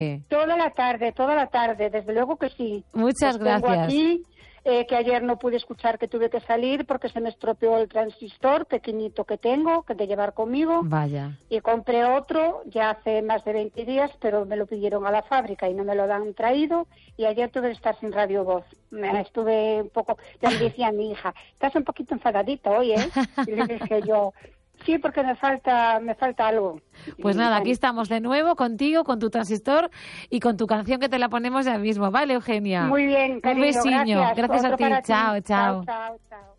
Toda la tarde, desde luego que sí. Muchas gracias. Tengo aquí, que ayer no pude escuchar, que tuve que salir porque se me estropeó el transistor pequeñito que tengo, que de llevar conmigo. Vaya. Y compré otro ya hace más de 20 días, pero me lo pidieron a la fábrica y no me lo han traído. Y ayer tuve que estar sin Radio Voz. Estuve un poco, ya me decía mi hija, estás un poquito enfadadita hoy, ¿eh? Y le dije yo, sí, porque me falta algo. Pues nada, aquí estamos de nuevo contigo, con tu transistor y con tu canción, que te la ponemos ya mismo. Vale, Eugenia. Muy bien, cariño. Un besiño. Gracias a ti. Chao, chao. Chao, chao, chao.